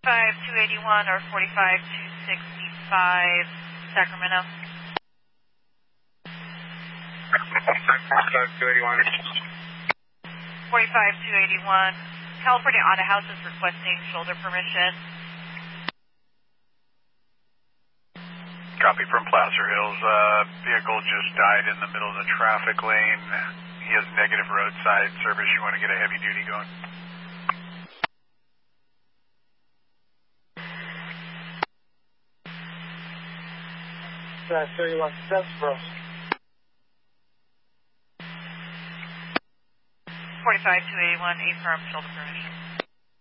45281 or 45265, Sacramento. 45281. 45281. California Auto House is requesting shoulder permission. Copy from Placer Hills. Vehicle just died in the middle of the traffic lane. He has negative roadside service. You want to get a heavy duty going? That's 31 steps, bro. 45281, affirm shoulder permission.